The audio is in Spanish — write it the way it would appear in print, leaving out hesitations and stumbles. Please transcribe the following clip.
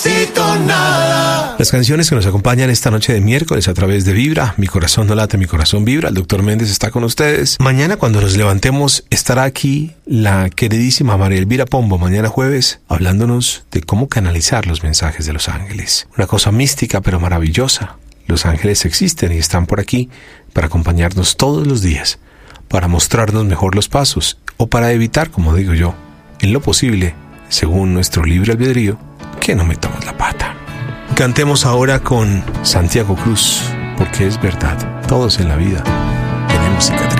necesito nada. Las canciones que nos acompañan esta noche de miércoles a través de Vibra, Mi Corazón No Late, Mi Corazón Vibra. El Dr. Méndez está con ustedes. Mañana cuando nos levantemos estará aquí la queridísima María Elvira Pombo, mañana jueves, hablándonos de cómo canalizar los mensajes de los ángeles. Una cosa mística pero maravillosa. Los ángeles existen y están por aquí para acompañarnos todos los días, para mostrarnos mejor los pasos o para evitar, como digo yo, en lo posible, según nuestro libre albedrío, que no metamos la pata. Cantemos ahora con Santiago Cruz, porque es verdad, todos en la vida